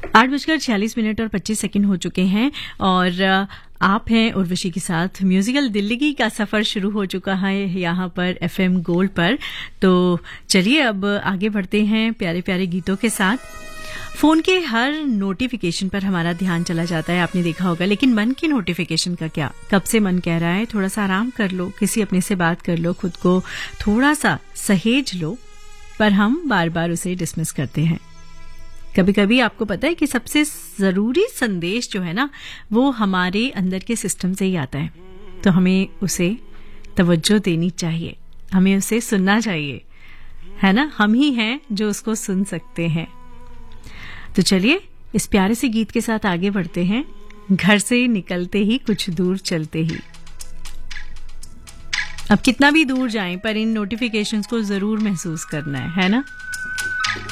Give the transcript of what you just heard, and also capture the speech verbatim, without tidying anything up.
आठ बजकर छियालीस मिनट और पच्चीस सेकंड हो चुके हैं और आप हैं उर्वशी के साथ। म्यूजिकल दिल्ली का सफर शुरू हो चुका है यहाँ पर एफएम गोल्ड पर। तो चलिए अब आगे बढ़ते हैं प्यारे प्यारे गीतों के साथ। फोन के हर नोटिफिकेशन पर हमारा ध्यान चला जाता है, आपने देखा होगा, लेकिन मन की नोटिफिकेशन का क्या? कब से मन कह रहा है थोड़ा सा आराम कर लो, किसी अपने से बात कर लो, खुद को थोड़ा सा सहेज लो, पर हम बार बार उसे डिसमिस करते हैं। कभी कभी आपको पता है कि सबसे जरूरी संदेश जो है ना, वो हमारे अंदर के सिस्टम से ही आता है, तो हमें उसे तवज्जो देनी चाहिए, हमें उसे सुनना चाहिए, है ना? हम ही हैं जो उसको सुन सकते हैं। तो चलिए इस प्यारे से गीत के साथ आगे बढ़ते हैं। घर से निकलते ही कुछ दूर चलते ही। अब कितना भी दूर जाएं पर इन नोटिफिकेशंस को जरूर महसूस करना है, है ना?